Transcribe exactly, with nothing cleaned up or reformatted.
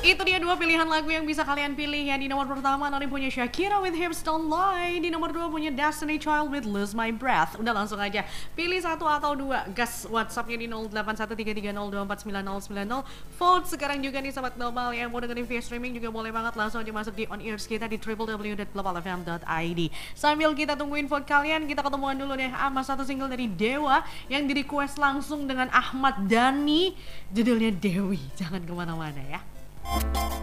Itu dia dua pilihan lagu yang bisa kalian pilih ya. Di nomor pertama Noni punya Shakira with Hips Don't Lie. Di nomor dua punya Destiny Child with Lose My Breath. Udah langsung aja pilih satu atau dua. Gas WhatsAppnya di nol delapan satu tiga tiga nol dua empat sembilan nol sembilan nol. Vote sekarang juga nih Sobat Global. Yang mau dengerin via streaming juga boleh banget. Langsung aja masuk di on ears kita di w w w dot global f m dot i d. Sambil kita tungguin vote kalian, kita ketemuan dulu deh sama satu single dari Dewa yang di request langsung dengan Ahmad Dhani. Judulnya Dewi. Jangan kemana-mana ya.